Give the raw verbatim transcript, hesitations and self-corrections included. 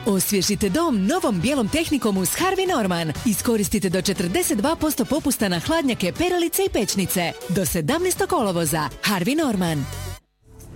Osvježite dom novom bijelom tehnikom uz Harvey Norman. Iskoristite do četrdeset dva posto popusta na hladnjake, perilice i pećnice. Do sedamnaestog kolovoza. Harvey Norman.